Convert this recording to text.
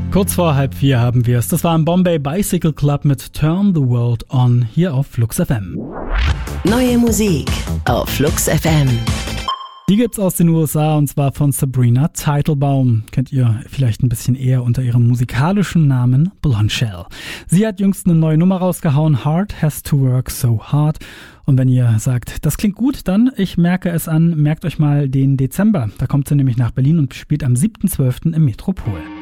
Kurz vor 3:30 haben wir es. Das war im Bombay Bicycle Club mit Turn the World On hier auf Flux FM. Neue Musik auf Flux FM. Die gibt's aus den USA und zwar von Sabrina Teitelbaum. Kennt ihr vielleicht ein bisschen eher unter ihrem musikalischen Namen Blondshell. Sie hat jüngst eine neue Nummer rausgehauen, Hard Has to Work So Hard. Und wenn ihr sagt, das klingt gut, dann, ich merke es an, merkt euch mal den Dezember. Da kommt sie nämlich nach Berlin und spielt am 7.12. im Metropol.